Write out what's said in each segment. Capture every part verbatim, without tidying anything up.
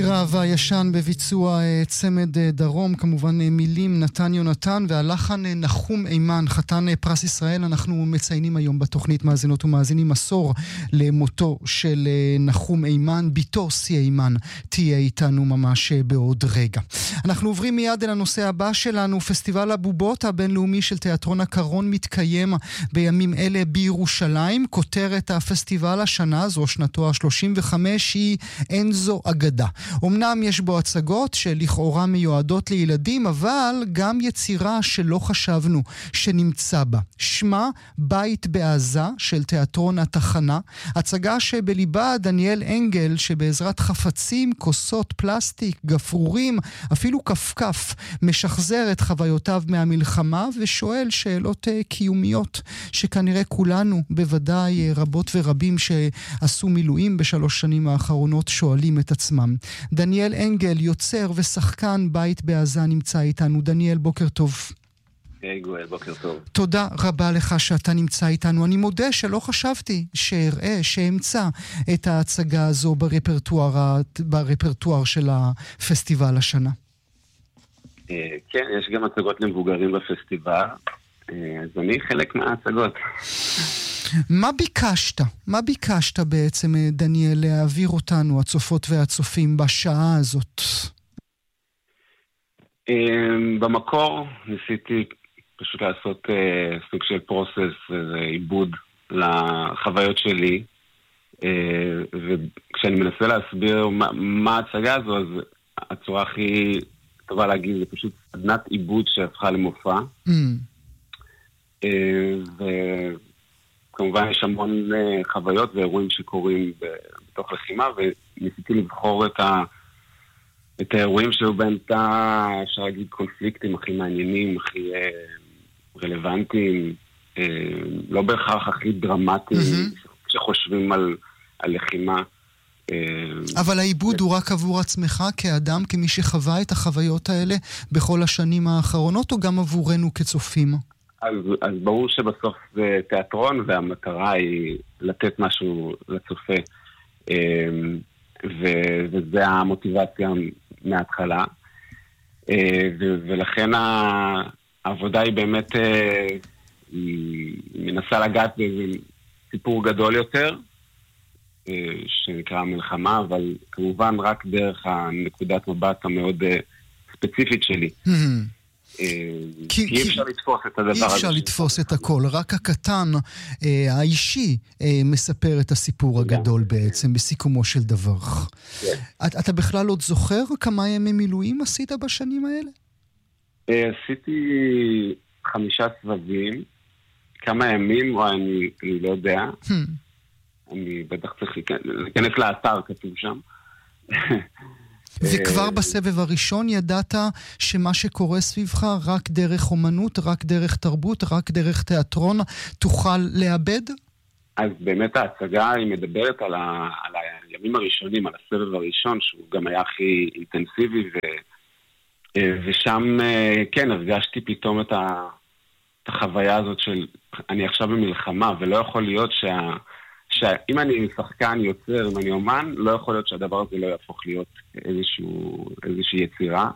שיר אהבה ישן בביצוע צמד דרום, כמובן מילים נתן יונתן והלחן נחום אימן, חתן פרס ישראל. אנחנו מציינים היום בתוכנית מאזינות ומאזינים עשור למותו של נחום אימן. ביתו סי אימן תהיה איתנו ממש בעוד רגע. אנחנו עוברים מיד אל הנושא הבא שלנו. פסטיבל הבובות הבינלאומי של תיאטרון הקרון מתקיים בימים אלה בירושלים. כותרת הפסטיבל השנה, זו שנתו ה-שלושים וחמש, היא אין זו אגדה. אמנם יש בו הצגות שלכאורה מיועדות לילדים, אבל גם יצירה שלא חשבנו שנמצא בה. שמה בית בעזה של תיאטרון התחנה, הצגה שבליבה דניאל אנגל, שבעזרת חפצים, כוסות פלסטיק, גפרורים, אפילו כפכף, משחזר את חוויותיו מהמלחמה ושואל שאלות קיומיות שכנראה כולנו, בוודאי רבות ורבים שעשו מילואים בשלוש שנים האחרונות, שואלים את עצמם. דניאל אנגל, יוצר ושחקן בית בעזה, נמצא איתנו. דניאל, בוקר טוב. היי גואל, בוקר טוב. תודה רבה לך שאתה נמצא איתנו. אני מודה שלא חשבתי שאראה, שאמצא את ההצגה הזו ברפרטואר, ברפרטואר של הפסטיבל השנה. כן, יש גם הצגות למבוגרים בפסטיבל, אז אני חלק מההצגות. מה ביקשת? מה ביקשת בעצם, דניאל, להעביר אותנו, הצופות והצופים, בשעה הזאת? במקור ניסיתי פשוט לעשות סוג של פרוסס ועיבוד לחוויות שלי, וכשאני מנסה להסביר מה ההצגה הזו, אז הצורה הכי טובה להגיד זה פשוט סדנת עיבוד שהפכה למופע. ו... כמובן יש המון חוויות ואירועים שקורים בתוך לחימה, וניסיתי לבחור את, ה... את האירועים שהיו בהם תא, אפשר להגיד, קונפליקטים הכי מעניינים, הכי רלוונטיים, לא בהכרח הכי דרמטיים, mm-hmm. שחושבים על, על לחימה. אבל העיבוד הוא רק עבור עצמך כאדם, כמי שחווה את החוויות האלה בכל השנים האחרונות, או גם עבורנו כצופים? אז, אז ברור שבסוף זה תיאטרון, והמטרה היא לתת משהו לצופה, ו, וזה המוטיבציה מההתחלה, ו, ולכן העבודה היא באמת, היא מנסה לגעת באיזה סיפור גדול יותר, שנקרא מלחמה, אבל כמובן רק דרך הנקודת מבט המאוד ספציפית שלי. כי אי אפשר לתפוס את הדבר הזה. אי אפשר לתפוס את הכל, רק הקטן האישי מספר את הסיפור הגדול בעצם, בסיכומו של דבר. אתה בכלל עוד זוכר כמה ימי מילואים עשית בשנים האלה? עשיתי חמישה סבבים, כמה ימים, או אני לא יודע. אני בטח צריך להיכנס לאתר, כתוב שם. וכבר בסבב הראשון ידעת שמה שקורה סביבך רק דרך אומנות, רק דרך תרבות, רק דרך תיאטרון תוכל לאבד? אז באמת ההצגה היא מדברת על, ה, על הימים הראשונים, על הסבב הראשון, שהוא גם היה הכי אינטנסיבי, ו, ושם כן, הרגשתי פתאום את, ה, את החוויה הזאת של אני עכשיו במלחמה, ולא יכול להיות שה... שאם אני שחקן יוצר, אם אני אומן, לא יכול להיות שהדבר הזה לא יהפוך להיות איזשהו, איזושהי יצירה.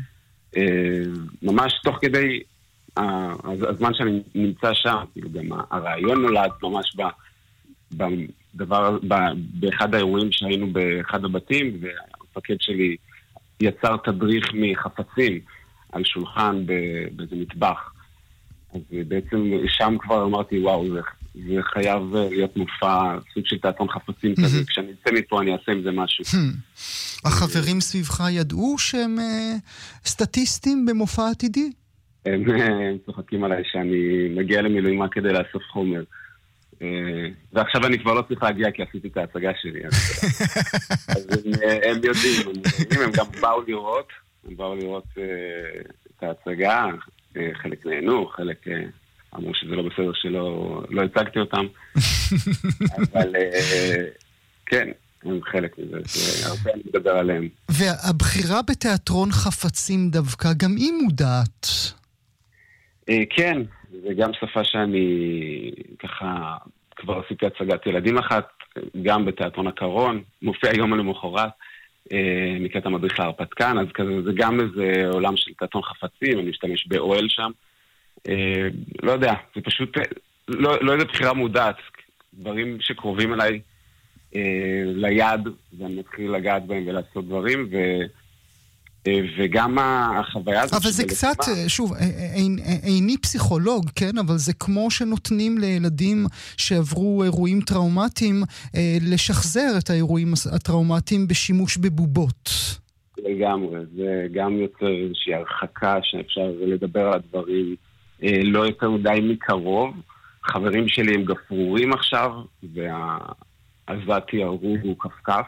ממש תוך כדי הזמן שאני נמצא שם, כאילו גם הרעיון נולד ממש בדבר, באחד האירועים שהיינו באחד הבתים, והמפקד שלי יצר תדריך מחפצים על שולחן באיזה מטבח. אז בעצם שם כבר אמרתי, וואו, זה... זה חייב להיות מופע, סוג של תיאטרון חפצים כזה, כשאני אצא מפה אני אעשה עם זה משהו. החברים סביבך ידעו שהם סטטיסטים במופע עתידי? הם צוחקים עליי שאני מגיע למילואים רק כדי לאסוף חומר. ועכשיו אני כבר לא צריך להגיע כי עשיתי את ההצגה שלי. אז הם יודעים, הם גם באו לראות, הם באו לראות את ההצגה, חלק נהנו, חלק... אמרו שזה לא בסדר שלא לא הצגתי אותם. אבל כן, הם חלק מזה, הרבה אני מדבר עליהם. והבחירה בתיאטרון חפצים דווקא, גם היא מודעת. כן, זה גם שפה שאני ככה כבר עשיתי הצגת ילדים אחת, גם בתיאטרון הקרון, מופיע יום למחרת, נקראת המדריך להרפתקן, אז כזה, זה גם איזה עולם של תיאטרון חפצים, אני משתמש באוהל שם. לא יודע, זה פשוט, לא, לא איזה בחירה מודעת, דברים שקרובים אליי ליד, ואני מתחיל לגעת בהם ולעשות דברים, ו... וגם החוויה הזאת... אבל זה קצת, שוב, איני פסיכולוג, כן? אבל זה כמו שנותנים לילדים שעברו אירועים טראומטיים, לשחזר את האירועים הטראומטיים בשימוש בבובות. לגמרי, זה גם יוצר איזושהי הרחקה שאפשר לדבר על הדברים לא יותר די מקרוב. חברים שלי הם גפרורים עכשיו, והעזתי הרוג הוא כפכף.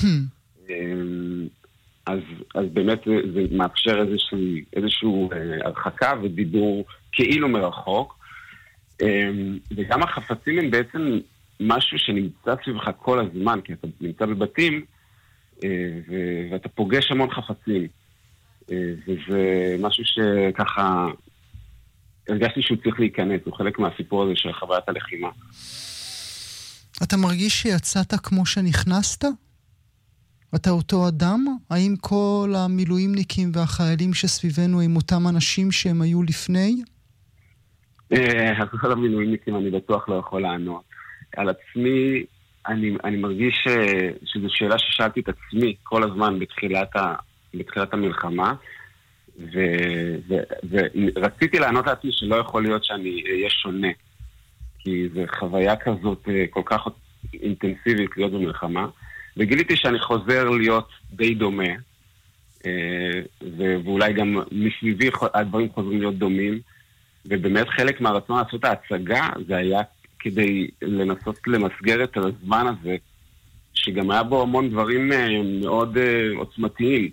אז, אז באמת זה, זה מאפשר איזשהו, איזשהו אה, הרחקה ודיבור כאילו מרחוק. אה, וגם החפצים הם בעצם משהו שנמצא סביבך כל הזמן, כי אתה נמצא בבתים אה, ו- ואתה פוגש המון חפצים. אה, וזה משהו שככה הרגשתי שהוא צריך להיכנס, הוא חלק מהסיפור הזה של חוויית הלחימה. אתה מרגיש שיצאת כמו שנכנסת? אתה אותו אדם? האם כל המילואימניקים והחיילים שסביבנו הם אותם אנשים שהם היו לפני? על כל המילואימניקים אני בטוח לא יכול לענות. על עצמי, אני, אני מרגיש שזו שאלה ששאלתי את עצמי כל הזמן בתחילת, ה, בתחילת המלחמה, ו, ו, ורציתי לענות לעצמי שלא יכול להיות שאני אהיה שונה, כי זו חוויה כזאת כל כך אינטנסיבית להיות במלחמה, וגיליתי שאני חוזר להיות די דומה, ואולי גם מסביבי הדברים חוזרים להיות דומים, ובאמת חלק מהרצון לעשות ההצגה זה היה כדי לנסות למסגר את הזמן הזה, שגם היה בו המון דברים מאוד עוצמתיים.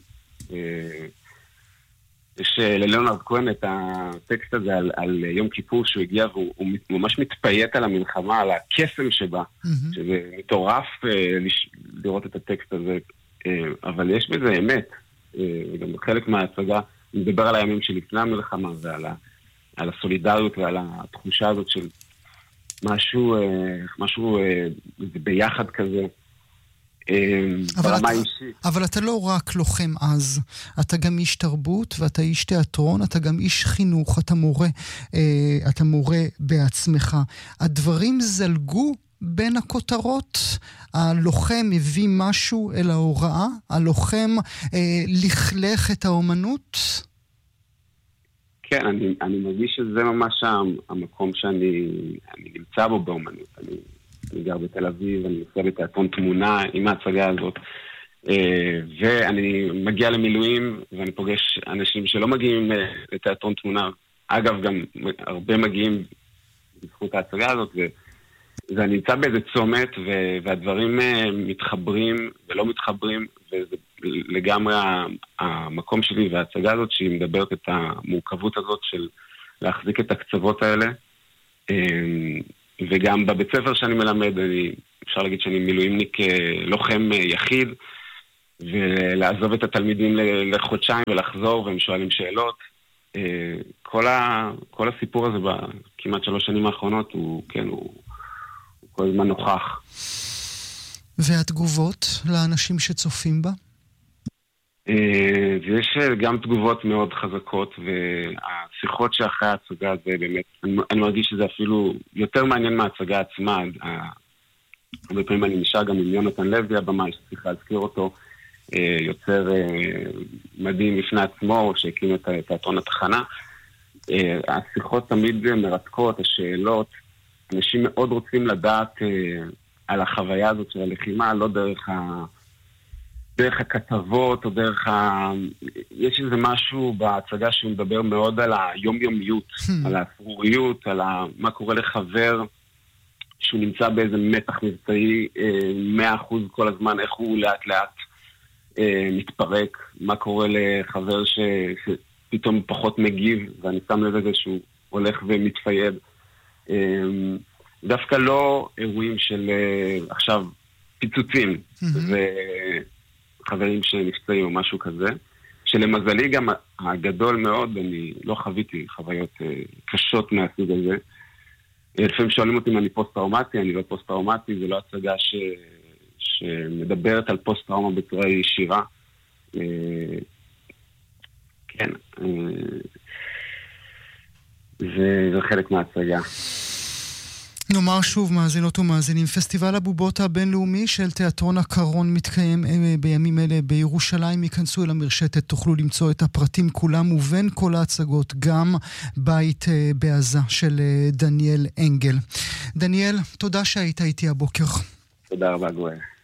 יש ללאונרד כהן את הטקסט הזה על, על יום כיפור שהוא הגיע והוא הוא ממש מתפייט על המלחמה, על הקסם שבה, mm-hmm. שזה מטורף לראות את הטקסט הזה, אבל יש בזה אמת. גם חלק מההצגה מדבר על הימים שלפני המלחמה ועל ה, על הסולידריות ועל התחושה הזאת של משהו, משהו ביחד כזה. אבל אתה, אבל אתה לא רק לוחם אז, אתה גם איש תרבות ואתה איש תיאטרון, אתה גם איש חינוך, אתה מורה, אתה מורה בעצמך. הדברים זלגו בין הכותרות, הלוחם הביא משהו אל ההוראה, הלוחם לכלך את האומנות. כן, אני, אני מרגיש שזה ממש המקום שאני אני נמצא בו באומנות. אני אני גר בתל אביב, אני נוסע בתיאטרון תמונה עם ההצגה הזאת, ואני מגיע למילואים, ואני פוגש אנשים שלא מגיעים לתיאטרון תמונה. אגב, גם הרבה מגיעים בזכות ההצגה הזאת, ואני נמצא באיזה צומת, והדברים מתחברים ולא מתחברים, וזה לגמרי המקום שלי וההצגה הזאת, שהיא מדברת את המורכבות הזאת של להחזיק את הקצוות האלה. וגם בבית ספר שאני מלמד, אני, אפשר להגיד שאני מילואימניק לוחם יחיד, ולעזוב את התלמידים לחודשיים ולחזור, והם שואלים שאלות. כל, ה, כל הסיפור הזה בכמעט שלוש שנים האחרונות, הוא, כן, הוא, הוא כל הזמן נוכח. והתגובות לאנשים שצופים בה? ויש גם תגובות מאוד חזקות, והשיחות שאחרי ההצגה זה באמת, אני, אני מרגיש שזה אפילו יותר מעניין מההצגה עצמה. הרבה פעמים אני נשאר גם עם יונתן לוי, הבמה, שצריך להזכיר אותו, יוצר מדהים לפני עצמו, שהקים את תיאטרון התחנה. השיחות תמיד מרתקות, השאלות, אנשים מאוד רוצים לדעת על החוויה הזאת של הלחימה, לא דרך ה... דרך הכתבות או דרך ה... יש איזה משהו בהצגה שהוא מדבר מאוד על היומיומיות, על האפרוריות, על ה... מה קורה לחבר שהוא נמצא באיזה מתח מבצעי מאה אחוז כל הזמן, איך הוא לאט לאט אה, מתפרק, מה קורה לחבר ש... שפתאום פחות מגיב, ואני שם לב לזה שהוא הולך ומתפייד. אה, דווקא לא אירועים של אה, עכשיו פיצוצים, ו... חברים שנפצעים או משהו כזה, שלמזלי גם הגדול מאוד, אני לא חוויתי חוויות קשות מהסוג הזה. לפעמים שואלים אותי אם אני פוסט-טראומטי, אני לא פוסט-טראומטי, זה לא הצגה ש... שמדברת על פוסט-טראומה בצורה ישירה. כן, זה, זה חלק מההצגה. נאמר שוב, מאזינות ומאזינים, פסטיבל הבובות הבינלאומי של תיאטרון הקרון מתקיים בימים אלה בירושלים. ייכנסו אל המרשתת, תוכלו למצוא את הפרטים כולם, ובין כל ההצגות גם בית בעזה של דניאל אנגל. דניאל, תודה שהיית איתי הבוקר. תודה רבה, גואל.